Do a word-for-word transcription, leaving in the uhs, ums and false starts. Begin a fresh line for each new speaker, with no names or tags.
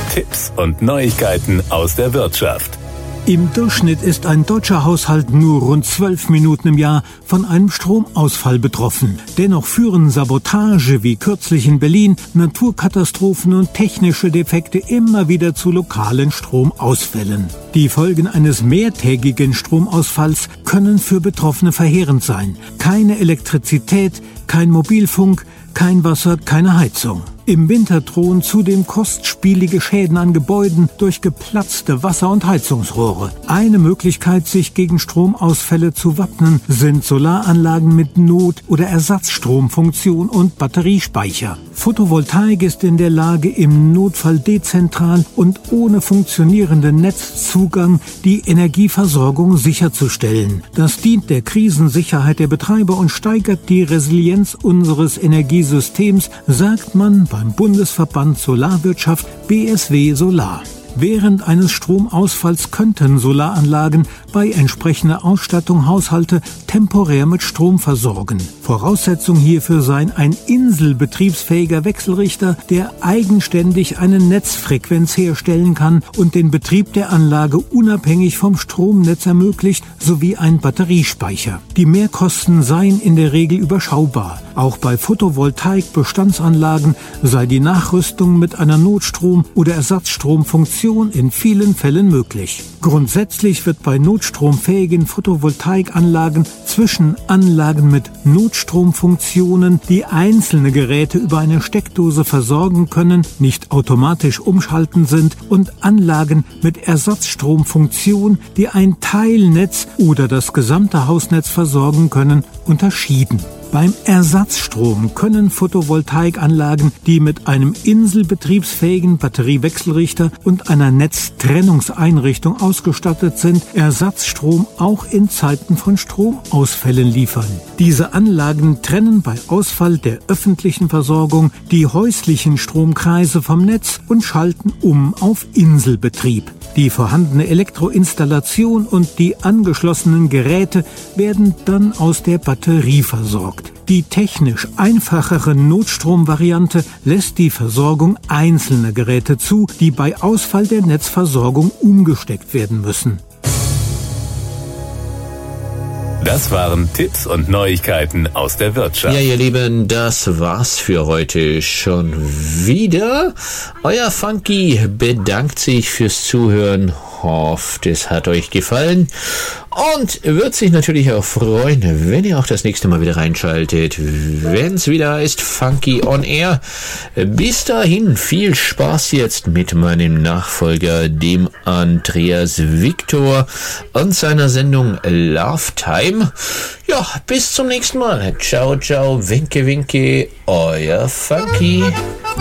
Tipps und Neuigkeiten aus der Wirtschaft.
Im Durchschnitt ist ein deutscher Haushalt nur rund zwölf Minuten im Jahr von einem Stromausfall betroffen. Dennoch führen Sabotage wie kürzlich in Berlin, Naturkatastrophen und technische Defekte immer wieder zu lokalen Stromausfällen. Die Folgen eines mehrtägigen Stromausfalls können für Betroffene verheerend sein. Keine Elektrizität, kein Mobilfunk, kein Wasser, keine Heizung. Im Winter drohen zudem kostspielige Schäden an Gebäuden durch geplatzte Wasser- und Heizungsrohre. Eine Möglichkeit, sich gegen Stromausfälle zu wappnen, sind Solaranlagen mit Not- oder Ersatzstromfunktion und Batteriespeicher. Photovoltaik ist in der Lage, im Notfall dezentral und ohne funktionierenden Netzzugang die Energieversorgung sicherzustellen. Das dient der Krisensicherheit der Betreiber und steigert die Resilienz unseres Energiesystems, sagt man beim Bundesverband Solarwirtschaft B S W Solar. Während eines Stromausfalls könnten Solaranlagen bei entsprechender Ausstattung Haushalte temporär mit Strom versorgen. Voraussetzung hierfür sei ein inselbetriebsfähiger Wechselrichter, der eigenständig eine Netzfrequenz herstellen kann und den Betrieb der Anlage unabhängig vom Stromnetz ermöglicht, sowie ein Batteriespeicher. Die Mehrkosten seien in der Regel überschaubar. Auch bei Photovoltaik-Bestandsanlagen sei die Nachrüstung mit einer Notstrom- oder Ersatzstromfunktion in vielen Fällen möglich. Grundsätzlich wird bei notstromfähigen Photovoltaikanlagen zwischen Anlagen mit Notstromfunktionen, die einzelne Geräte über eine Steckdose versorgen können, nicht automatisch umschalten sind, und Anlagen mit Ersatzstromfunktion, die ein Teilnetz oder das gesamte Hausnetz versorgen können, unterschieden. Beim Ersatzstrom können Photovoltaikanlagen, die mit einem inselbetriebsfähigen Batteriewechselrichter und einer Netztrennungseinrichtung ausgestattet sind, Ersatzstrom auch in Zeiten von Stromausfällen liefern. Diese Anlagen trennen bei Ausfall der öffentlichen Versorgung die häuslichen Stromkreise vom Netz und schalten um auf Inselbetrieb. Die vorhandene Elektroinstallation und die angeschlossenen Geräte werden dann aus der Batterie versorgt. Die technisch einfachere Notstromvariante lässt die Versorgung einzelner Geräte zu, die bei Ausfall der Netzversorgung umgesteckt werden müssen.
Das waren Tipps und Neuigkeiten aus der Wirtschaft.
Ja, ihr Lieben, das war's für heute schon wieder. Euer Funky bedankt sich fürs Zuhören. Hofft, es hat euch gefallen und wird sich natürlich auch freuen, wenn ihr auch das nächste Mal wieder reinschaltet, wenn es wieder heißt Funky on Air. Bis dahin viel Spaß jetzt mit meinem Nachfolger, dem Andreas Victor, und seiner Sendung Love Time. Ja, bis zum nächsten Mal. Ciao, ciao, winke, winke, euer Funky.